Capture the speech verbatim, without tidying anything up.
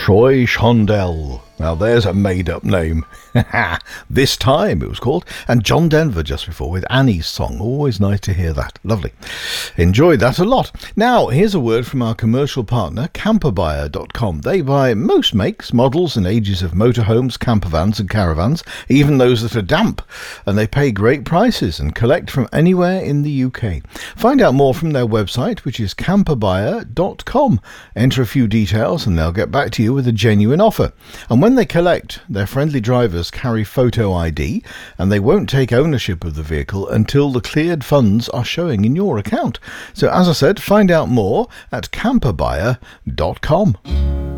Troy Shondell. Now there's a made-up name. This Time it was called. And John Denver just before with Annie's Song. Always nice to hear that. Lovely. Enjoyed that a lot. Now here's a word from our commercial partner camper buyer dot com. They buy most makes, models and ages of motorhomes, campervans and caravans, even those that are damp. And they pay great prices and collect from anywhere in the U K. Find out more from their website, which is camper buyer dot com. Enter a few details and they'll get back to you with a genuine offer. And when they collect, their friendly drivers carry photo I D and they won't take ownership of the vehicle until the cleared funds are showing in your account. So as I said, find out more at camper buyer dot com.